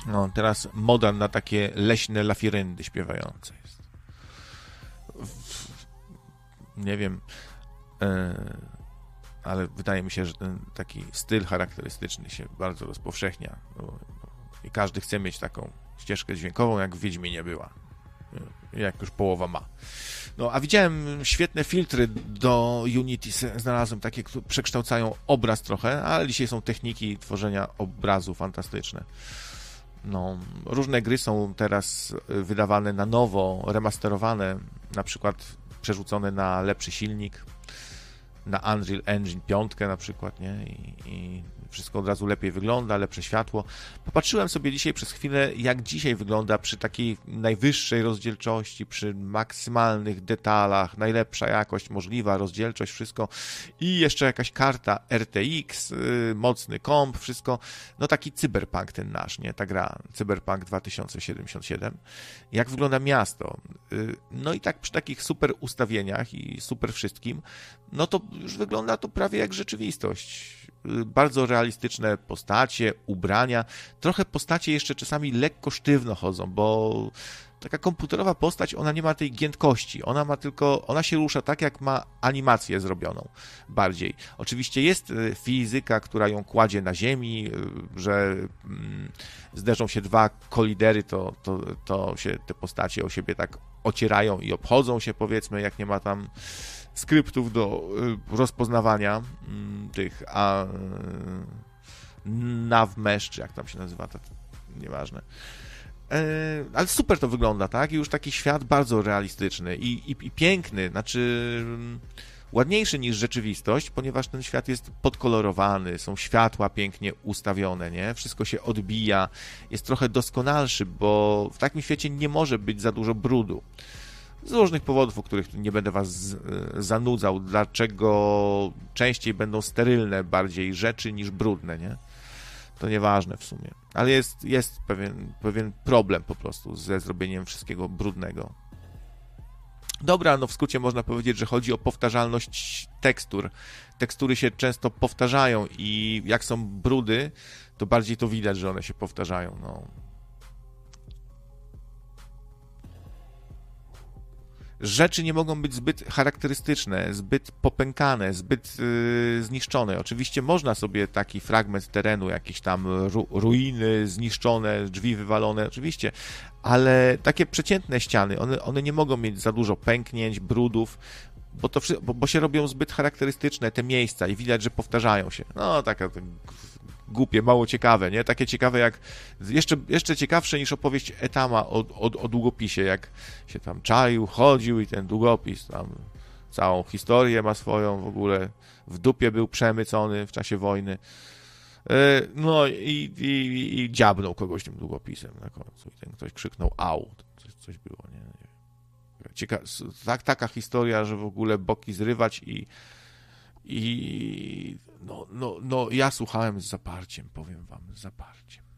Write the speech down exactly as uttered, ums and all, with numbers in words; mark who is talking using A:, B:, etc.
A: No, teraz moda na takie leśne lafiryndy śpiewające jest. Nie wiem, ale wydaje mi się, że ten taki styl charakterystyczny się bardzo rozpowszechnia. I każdy chce mieć taką ścieżkę dźwiękową, jak w Wiedźminie była. Jak już połowa ma. No, a widziałem świetne filtry do Unity, znalazłem takie, które przekształcają obraz trochę, ale dzisiaj są techniki tworzenia obrazu fantastyczne. No, różne gry są teraz wydawane na nowo, remasterowane, na przykład przerzucone na lepszy silnik, na Unreal Engine pięć na przykład, nie? I, i wszystko od razu lepiej wygląda, lepsze światło. Popatrzyłem sobie dzisiaj przez chwilę, jak dzisiaj wygląda przy takiej najwyższej rozdzielczości, przy maksymalnych detalach, najlepsza jakość możliwa, rozdzielczość, wszystko i jeszcze jakaś karta R T X, yy, mocny komp, wszystko. No taki cyberpunk ten nasz, nie? Ta gra, Cyberpunk dwa tysiące siedemdziesiąt siedem. Jak wygląda miasto? Yy, no i tak przy takich super ustawieniach i super wszystkim, no to już wygląda to prawie jak rzeczywistość. Bardzo realistyczne postacie, ubrania. Trochę postacie jeszcze czasami lekko sztywno chodzą, bo taka komputerowa postać, ona nie ma tej giętkości. Ona ma tylko, ona się rusza tak, jak ma animację zrobioną bardziej. Oczywiście jest fizyka, która ją kładzie na ziemi, że zderzą się dwa kolidery, to, to, to się te postacie o siebie tak ocierają i obchodzą się, powiedzmy, jak nie ma tam skryptów do rozpoznawania tych a navmesh, czy jak tam się nazywa, to nieważne. Ale super to wygląda, tak? I już taki świat bardzo realistyczny i, i, i piękny, znaczy ładniejszy niż rzeczywistość, ponieważ ten świat jest podkolorowany, są światła pięknie ustawione, nie? Wszystko się odbija, jest trochę doskonalszy, bo w takim świecie nie może być za dużo brudu. Z różnych powodów, o których nie będę was zanudzał, dlaczego częściej będą sterylne bardziej rzeczy niż brudne, nie? To nieważne w sumie. Ale jest, jest pewien, pewien problem po prostu ze zrobieniem wszystkiego brudnego. Dobra, no w skrócie można powiedzieć, że chodzi o powtarzalność tekstur. Tekstury się często powtarzają i jak są brudy, to bardziej to widać, że one się powtarzają, no. Rzeczy nie mogą być zbyt charakterystyczne, zbyt popękane, zbyt yy, zniszczone. Oczywiście można sobie taki fragment terenu, jakieś tam ru, ruiny zniszczone, drzwi wywalone, oczywiście, ale takie przeciętne ściany, one, one nie mogą mieć za dużo pęknięć, brudów, bo, to, bo, bo się robią zbyt charakterystyczne te miejsca i widać, że powtarzają się. No, taka... taka głupie, mało ciekawe, nie? Takie ciekawe jak, jeszcze, jeszcze ciekawsze niż opowieść Etama o, o, o długopisie, jak się tam czaił, chodził i ten długopis tam całą historię ma swoją, w ogóle w dupie był przemycony w czasie wojny. No i, i, i dziabnął kogoś tym długopisem na końcu i ten ktoś krzyknął au, coś, coś było, nie? Cieka tak, taka historia, że w ogóle boki zrywać i I no, no, no, ja słuchałem z zaparciem, powiem wam, z zaparciem.